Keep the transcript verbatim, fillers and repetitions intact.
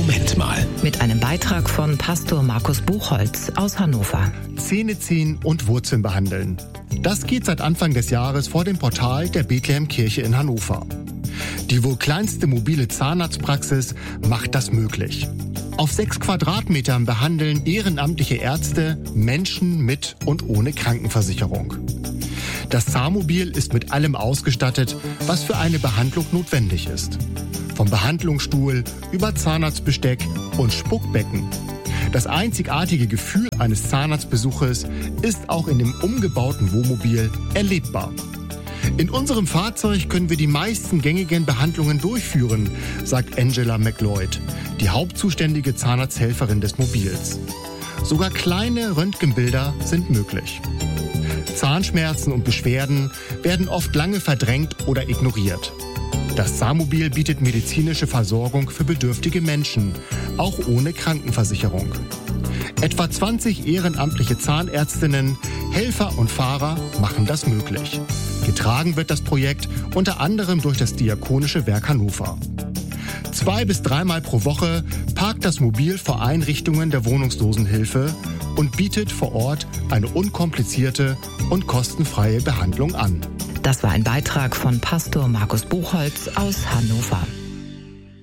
Moment mal. Mit einem Beitrag von Pastor Markus Buchholz aus Hannover. Zähne ziehen und Wurzeln behandeln. Das geht seit Anfang des Jahres vor dem Portal der Bethlehemkirche in Hannover. Die wohl kleinste mobile Zahnarztpraxis macht das möglich. Auf sechs Quadratmetern behandeln ehrenamtliche Ärzte Menschen mit und ohne Krankenversicherung. Das Zahnmobil ist mit allem ausgestattet, was für eine Behandlung notwendig ist. Vom Behandlungsstuhl über Zahnarztbesteck und Spuckbecken. Das einzigartige Gefühl eines Zahnarztbesuches ist auch in dem umgebauten Wohnmobil erlebbar. In unserem Fahrzeug können wir die meisten gängigen Behandlungen durchführen, sagt Angela McLeod, die hauptzuständige Zahnarzthelferin des Mobils. Sogar kleine Röntgenbilder sind möglich. Zahnschmerzen und Beschwerden werden oft lange verdrängt oder ignoriert. Das Zahnmobil bietet medizinische Versorgung für bedürftige Menschen, auch ohne Krankenversicherung. Etwa zwanzig ehrenamtliche Zahnärztinnen, Helfer und Fahrer machen das möglich. Getragen wird das Projekt unter anderem durch das Diakonische Werk Hannover. Zwei bis dreimal pro Woche parkt das Mobil vor Einrichtungen der Wohnungslosenhilfe und bietet vor Ort eine unkomplizierte und kostenfreie Behandlung an. Das war ein Beitrag von Pastor Markus Buchholz aus Hannover.